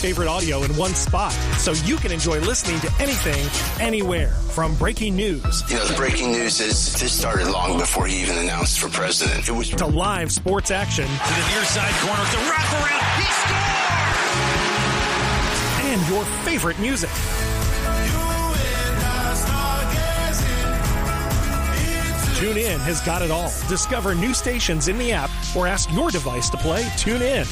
favorite audio in one spot, so you can enjoy listening to anything, anywhere. From breaking news. You know, the breaking news is this started long before he even announced for president. It was to live sports action. To the near side corner, the wraparound. He scores! And your favorite music. TuneIn has got it all. Discover new stations in the app or ask your device to play TuneIn.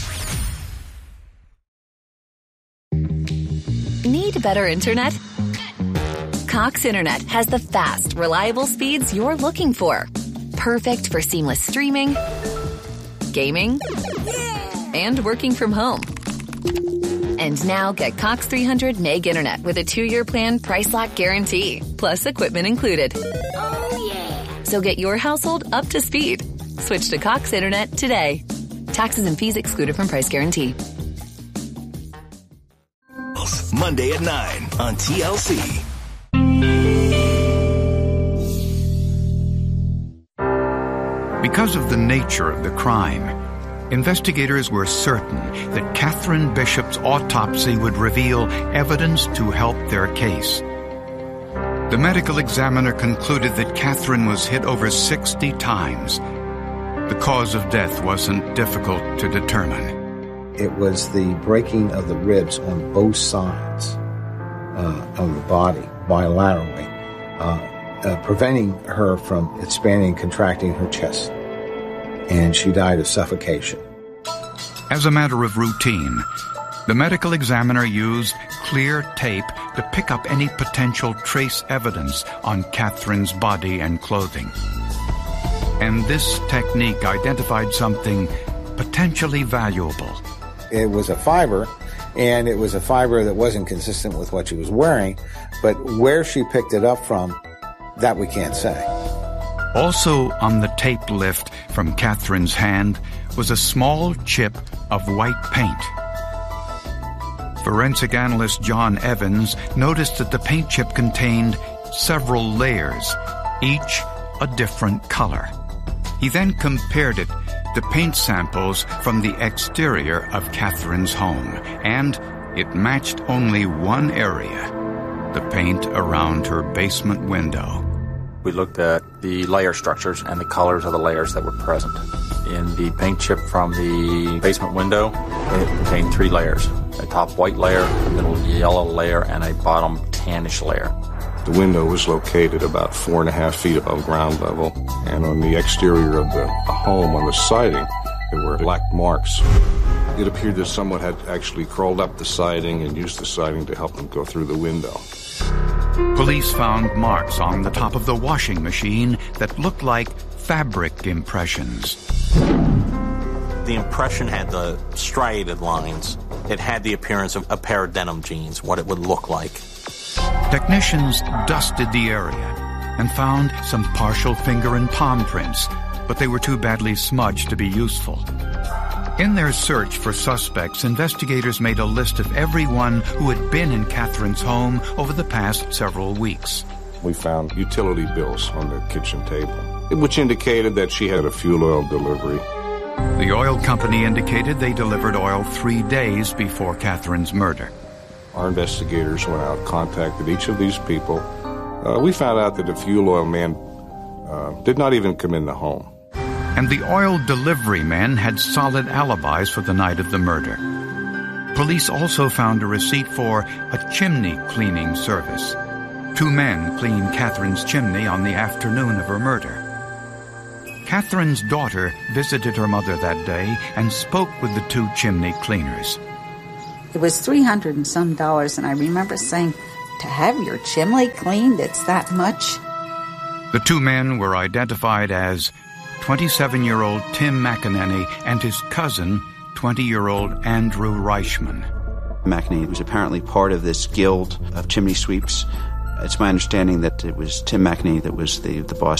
Need better internet? Cox Internet has the fast, reliable speeds you're looking for. Perfect for seamless streaming, gaming, and working from home. And now get Cox 300 meg internet with a 2-year plan price lock guarantee, plus equipment included. Oh, yeah. So get your household up to speed. Switch to Cox Internet today. Taxes and fees excluded from price guarantee. Monday at 9 on TLC. Because of the nature of the crime, investigators were certain that Catherine Bishop's autopsy would reveal evidence to help their case. The medical examiner concluded that Catherine was hit over 60 times. The cause of death wasn't difficult to determine. It was the breaking of the ribs on both sides of the body bilaterally, preventing her from expanding and contracting her chest. And she died of suffocation. As a matter of routine, the medical examiner used clear tape to pick up any potential trace evidence on Catherine's body and clothing. And this technique identified something potentially valuable. It was a fiber, and it was a fiber that wasn't consistent with what she was wearing, but where she picked it up from, that we can't say. Also on the tape lift from Catherine's hand was a small chip of white paint. Forensic analyst John Evans noticed that the paint chip contained several layers, each a different color. He then compared it to paint samples from the exterior of Catherine's home, and it matched only one area, the paint around her basement window. We looked at the layer structures and the colors of the layers that were present. In the paint chip from the basement window, it contained 3 layers. A top white layer, a middle yellow layer, and a bottom tannish layer. The window was located about 4.5 feet above ground level, and on the exterior of the home, on the siding, there were black marks. It appeared that someone had actually crawled up the siding and used the siding to help them go through the window. Police found marks on the top of the washing machine that looked like fabric impressions. The impression had the striated lines. It had the appearance of a pair of denim jeans, what it would look like. Technicians dusted the area and found some partial finger and palm prints, but they were too badly smudged to be useful. In their search for suspects, investigators made a list of everyone who had been in Catherine's home over the past several weeks. We found utility bills on the kitchen table, which indicated that she had a fuel oil delivery. The oil company indicated they delivered oil 3 days before Catherine's murder. Our investigators went out, contacted each of these people. We found out that the fuel oil man did not even come in the home. And the oil delivery men had solid alibis for the night of the murder. Police also found a receipt for a chimney cleaning service. 2 men cleaned Catherine's chimney on the afternoon of her murder. Catherine's daughter visited her mother that day and spoke with the 2 chimney cleaners. It was $300 and some, and I remember saying, to have your chimney cleaned, it's that much? The 2 men were identified as 27-year-old Tim McEnany and his cousin, 20-year-old Andrew Reichman. McEnany was apparently part of this guild of chimney sweeps. It's my understanding that it was Tim McEnany that was the boss